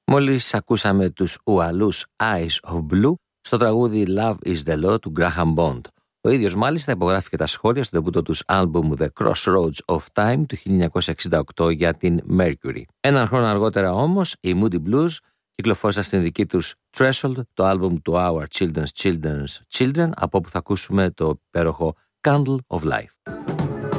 Μόλις ακούσαμε τους ουαλούς Eyes of Blue στο τραγούδι Love is the Law του Graham Bond. Ο ίδιος μάλιστα υπογράφει και τα σχόλια στο ντεμπούτο τους άλμπουμ The Crossroads of Time του 1968 για την Mercury. Έναν χρόνο αργότερα όμως οι Moody Blues κυκλοφόρησαν στην δική τους Threshold, το άλμπουμ του Our Children's Children's Children, από όπου θα ακούσουμε το υπέροχο Candle of Life.